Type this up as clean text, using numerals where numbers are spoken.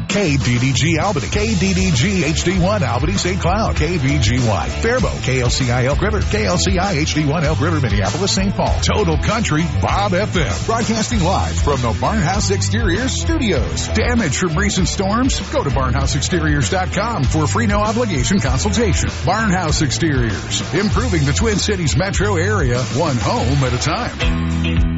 KDDG Albany, KDDG HD1 Albany St. Cloud, KVGY Faribault, KLCI Elk River, KLCI HD1 Elk River Minneapolis St. Paul. Total Country Bob FM. Broadcasting live from the Barnhouse Exteriors studios. Damage from recent storms? Go to barnhouseexteriors.com for a free no obligation consultation. Barnhouse Exteriors. Improving the Twin Cities metro area, one home at a time.